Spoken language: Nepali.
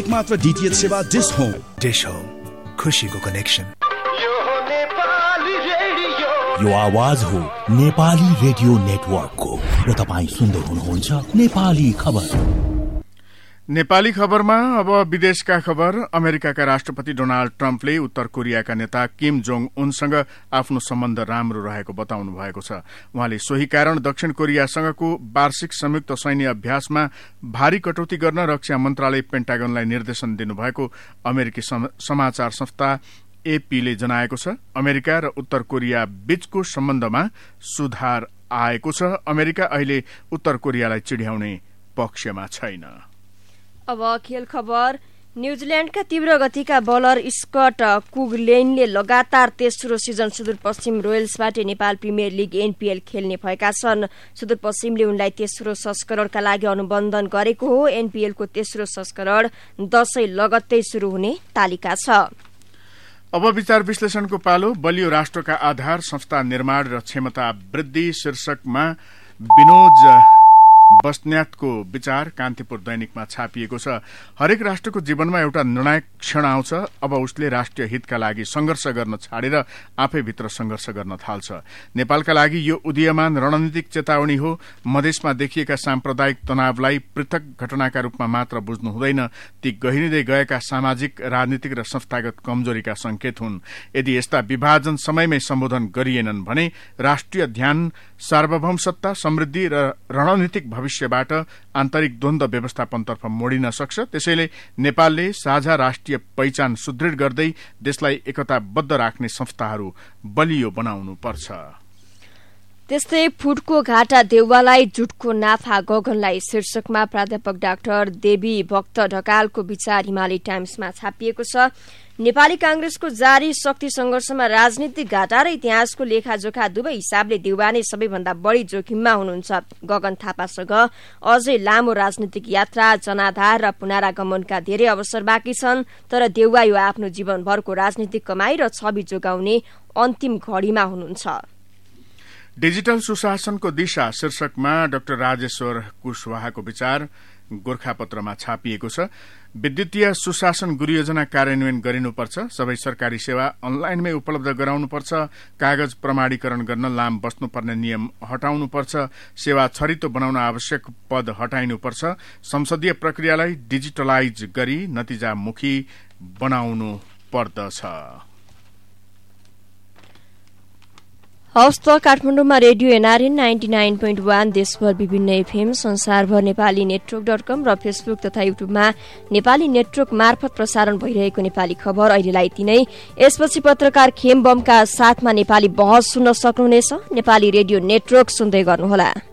मात्र डीटीएच सेवा डिश होम। डिश होम, खुशीको कनेक्सन। यो आवाज हो नेपाली रेडियो नेटवर्कको र तपाईं सुन्दै हुनुहुन्छ नेपाली खबर। नेपाली खबरमा अब विदेशका खबर। अमेरिकाका राष्ट्रपति डोनाल्ड ट्रम्पले उत्तर कोरियाका नेता किम जोङ उनसँग आफ्नो सम्बन्ध राम्रो रहेको बताउनु भएको छ। उहाँले सोही कारण दक्षिण कोरियासँगको वार्षिक संयुक्त सैन्य अभ्यासमा भारी कटौती गर्न रक्षा मन्त्रालय पेन्टागनलाई निर्देशन दिनुभएको अमेरिकी समाचार संस्था एपीले जनाएको छ। अमेरिका र उत्तर कोरिया बीचको सम्बन्धमा सुधार आएको छ। अमेरिका अहिले उत्तर कोरियालाई चिढ्याउने पक्षमा छैन। अब खेल खबर। न्यूजील्याण्डका तीव्र गतिका बलर स्कट कुगलेनले लगातार तेस्रो season Sudurpashchim रोयल्सबाट Nepal premier league NPL खेल्ने भएका छन्। सुदूरपश्चिमले उनलाई तेस्रो संस्करणका लागि अनुबन्धन गरेको हो। एनपीएलको तेस्रो संस्करण दशैं लगत्तै शुरू हुने तालिका छ। अब विचार विश्लेषणको पालो। बलियो राष्ट्रका आधार संस्था निर्माण र क्षमता वृद्धि शीर्षकमा विनोद बस्न्यातको विचार कान्तिपुर दैनिकमा छापिएको छ। हरेक राष्ट्रको जीवनमा एउटा निर्णायक क्षण आउँछ। अब उसले राष्ट्रिय हितका लागि संघर्ष गर्न छाडेर आफैभित्र संघर्ष गर्न थाल्छ। नेपालका लागि यो उदीयमान रणनीतिक चेतावनी हो। मधेसमा देखिएका साम्प्रदायिक तनावलाई पृथक घटनाका रूपमा मात्र बुझ्नु हुँदैन। ती गहिरिँदै गएका सामाजिक, राजनीतिक र संस्थागत कमजोरीका संकेत हुन्। यदि यस्ता विभाजन समयमै सम्बोधन गरिएनन् भने राष्ट्रिय ध्यान, सार्वभौम सत्ता, समृद्धि र रणनीतिक भविष्यबाट आन्तरिक द्वन्द्व व्यवस्थापनतर्फ मोडिन सक्छ। त्यसैले नेपालले साझा राष्ट्रिय पहिचान सुदृढ गर्दै देशलाई एकताबद्ध राख्ने संस्थाहरू बलियो बनाउनुपर्छ। त्यस्तै फुटको घाटा देउवालाई जुटको नाफा गगनलाई शीर्षकमा प्राध्यापक डाक्टर देवी भक्त ढकालको विचार हिमालय टाइम्समा छापिएको छ। नेपाली कांग्रेसको जारी शक्ति संघर्षमा राजनीतिक घाटा र इतिहासको लेखाजोखा दुवै हिसाबले देउवा नै सबैभन्दा बढ़ी जोखिममा हुनुहुन्छ। गगन थापासँग अझै लामो राजनीतिक यात्रा, जनाधार र पुनरागमनका धेरै अवसर बाँकी छन्। तर देउवा यो आफ्नो जीवनभरको राजनीतिक कमाई र छवि जोगाउने अन्तिम घड़ीमा हुनुहुन्छ। डिजिटल सुशासनको दिशा शीर्षकमा डाक्टर राजेश्वर कुशवाहाको विचार गोर्खापत्रमा छापिएको छ। विद्युतीय सुशासन गृहयोजना कार्यान्वयन गरिनुपर्छ। सबै सरकारी सेवा अनलाइनमै उपलब्ध गराउनुपर्छ। कागज प्रमाणीकरण गर्न लाम बस्नुपर्ने नियम हटाउनुपर्छ। सेवा छरितो बनाउन आवश्यक पद हटाइनुपर्छ। संसदीय प्रक्रियालाई डिजिटलाइज गरी नतिजामुखी बनाउनु पर्दछ। हवस् त काठमाडौँमा रेडियो एनआरएन 99.1, देशभर विभिन्न एफएम, संसारभर नेपाली नेटवर्क.com र फेसबुक तथा युट्युबमा नेपाली नेटवर्क मार्फत प्रसारण भइरहेको नेपाली खबर अहिलेलाई यति नै। यसपछि पत्रकार खेम बमका साथमा नेपाली बहस सुन्न सक्नुहुनेछ। नेपाली रेडियो नेटवर्क सुन्दै गर्नुहोला।